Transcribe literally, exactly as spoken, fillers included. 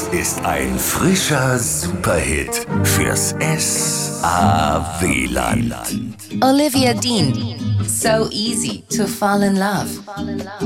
ist ein frischer Superhit fürs S A W-Land. Olivia Dean, So Easy to Fall in Love.